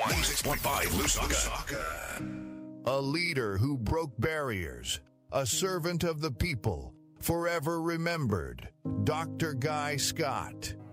96.5 Lusaka. A leader who broke barriers, a servant of the people, forever remembered, Dr. Guy Scott.